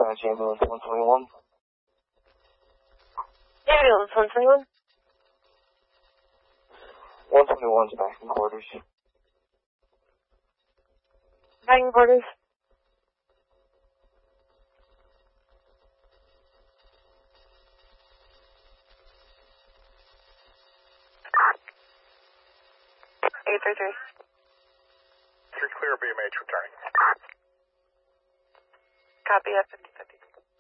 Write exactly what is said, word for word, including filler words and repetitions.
dispatch ambulance one twenty-one. Ambulance one twenty-one. one twenty-one's back in quarters. Back in quarters. eight three three. You're clear, B M H returning. Copy, F fifty-five.